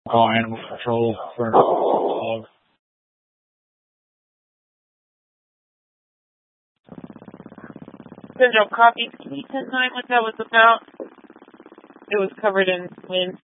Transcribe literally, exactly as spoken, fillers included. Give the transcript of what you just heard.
Call animal control for dog. Central Coffee, can you tell me what that was about? It was covered in wind.